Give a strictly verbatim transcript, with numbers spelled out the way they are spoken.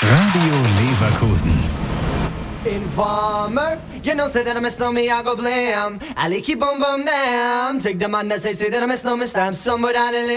Radio Leverkusen. Informer, you know, say that I miss no me, I go blam. I keep on bum damn. Take the man that say, say that I miss no me, stamp somebody.